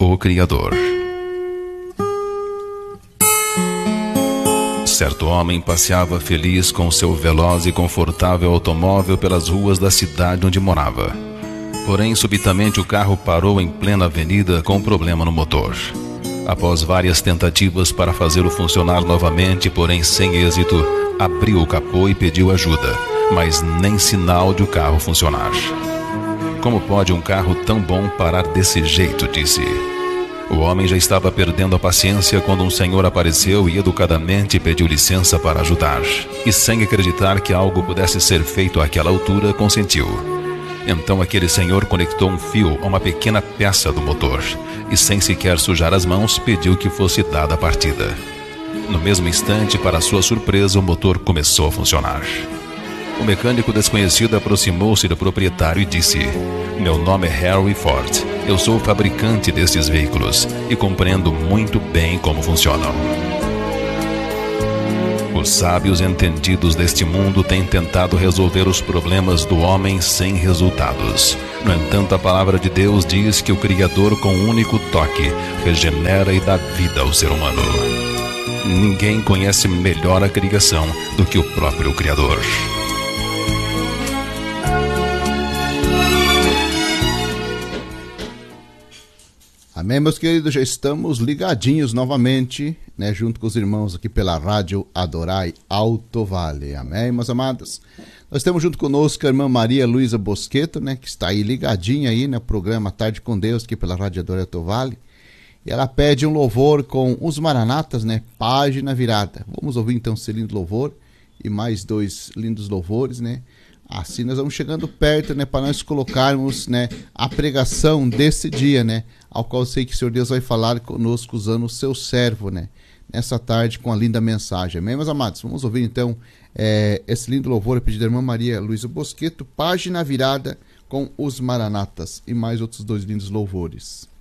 o Criador. Certo homem passeava feliz com seu veloz e confortável automóvel pelas ruas da cidade onde morava. Porém, subitamente o carro parou em plena avenida com um problema no motor. Após várias tentativas para fazê-lo funcionar novamente, porém sem êxito, abriu o capô e pediu ajuda, mas nem sinal de o carro funcionar. Como pode um carro tão bom parar desse jeito? Disse. O homem já estava perdendo a paciência quando um senhor apareceu e educadamente pediu licença para ajudar. E sem acreditar que algo pudesse ser feito àquela altura, consentiu. Então aquele senhor conectou um fio a uma pequena peça do motor e, sem sequer sujar as mãos, pediu que fosse dada a partida. No mesmo instante, para sua surpresa, o motor começou a funcionar. O mecânico desconhecido aproximou-se do proprietário e disse: "Meu nome é Harry Ford. Eu sou o fabricante destes veículos e compreendo muito bem como funcionam." Os sábios entendidos deste mundo têm tentado resolver os problemas do homem sem resultados. No entanto, a palavra de Deus diz que o Criador, com um único toque, regenera e dá vida ao ser humano. Ninguém conhece melhor a criação do que o próprio Criador. Amém, meus queridos, já estamos ligadinhos novamente, né, junto com os irmãos aqui pela Rádio Adorai Alto Vale. Amém, meus amados? Nós temos junto conosco a irmã Maria Luísa Bosqueto, né, que está aí ligadinha aí no programa Tarde com Deus, aqui pela Rádio Adorai Alto Vale. E ela pede um louvor com os Maranatas, né, página virada. Vamos ouvir então esse lindo louvor e mais dois lindos louvores, né? Assim nós vamos chegando perto, né, para nós colocarmos, né, a pregação desse dia, né, ao qual eu sei que o Senhor Deus vai falar conosco usando o seu servo, né, nessa tarde com a linda mensagem. Amém, meus amados? Vamos ouvir então esse lindo louvor, a pedido da irmã Maria Luísa Bosqueto, página virada com os Maranatas, e mais outros dois lindos louvores.